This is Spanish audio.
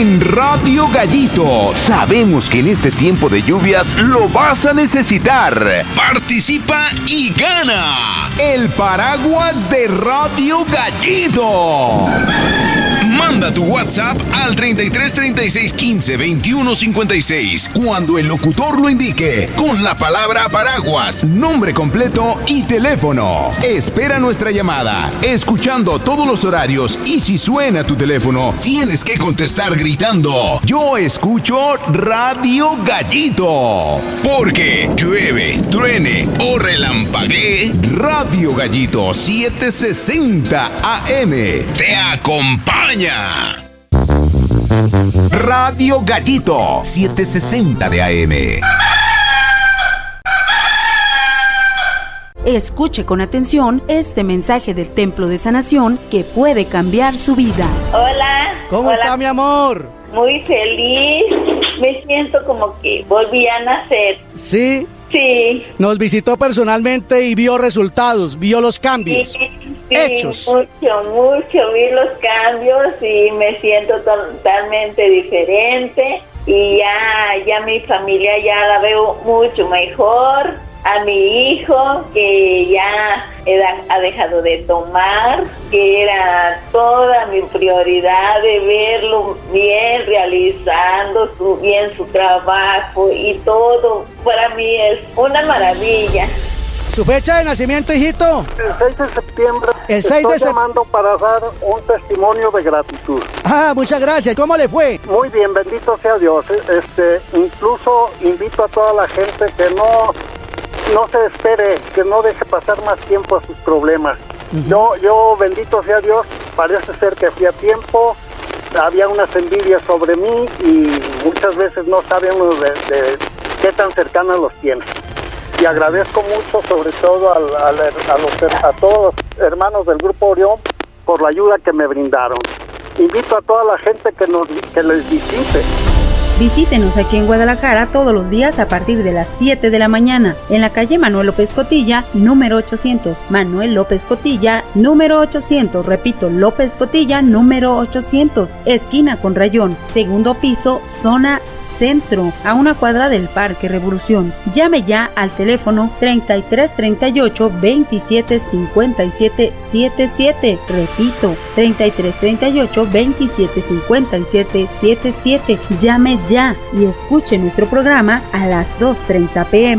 en Radio Gallito. Sabemos que en este tiempo de lluvias lo vas a necesitar. Participa y gana el paraguas de Radio Gallito. Manda tu WhatsApp al 33 36 15 21 56 cuando el locutor lo indique con la palabra paraguas, nombre completo y teléfono. Espera nuestra llamada, escuchando todos los horarios, y si suena tu teléfono, tienes que contestar gritando: yo escucho Radio Gallito. Porque llueve, truene o relampaguee, Radio Gallito 760 AM te acompaña. Radio Gallito 760 de AM. Escuche con atención este mensaje del Templo de Sanación que puede cambiar su vida. Hola. ¿Cómo está, mi amor? Muy feliz. Me siento como que volví a nacer. ¿Sí? Sí. Nos visitó personalmente y vio resultados, vio los cambios. Sí, hechos. Mucho. Vi los cambios y me siento totalmente diferente. Y ya mi familia ya la veo mucho mejor. A mi hijo, que ya ha dejado de tomar, que era toda mi prioridad de verlo bien, realizando bien su trabajo y todo. Para mí es una maravilla. ¿Su fecha de nacimiento, hijito? El 6 de septiembre. El 6 de Estoy llamando para dar un testimonio de gratitud. Ah, muchas gracias. ¿Cómo le fue? Muy bien, bendito sea Dios. Incluso invito a toda la gente que no se espere, que no deje pasar más tiempo a sus problemas. Yo, bendito sea Dios, parece ser que fui a tiempo. Había unas envidias sobre mí y muchas veces no saben de qué tan cercanas los tienen. Y agradezco mucho, sobre todo a todos los hermanos del Grupo Orión por la ayuda que me brindaron. Invito a toda la gente que les visite. Visítenos aquí en Guadalajara todos los días a partir de las 7 de la mañana, en la calle Manuel López Cotilla, número 800. Manuel López Cotilla, número 800. Repito, López Cotilla, número 800. Esquina con Rayón, segundo piso, zona centro, a una cuadra del Parque Revolución. Llame ya al teléfono 33 38 27 57 77. Repito, 33 38 27 57 77. Llame ya y escuche nuestro programa a las 2:30 p.m.